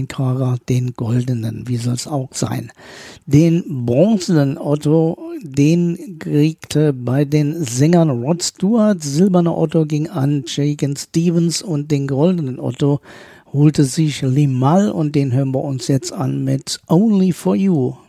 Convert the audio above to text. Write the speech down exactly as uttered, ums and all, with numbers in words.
Lady Gaga den goldenen, wie soll es auch sein. Den bronzenen Otto, den kriegte bei den Sängern Rod Stewart, silberner Otto ging an Shakin' Stevens und den goldenen Otto holte sich Limahl und den hören wir uns jetzt an mit Only for You.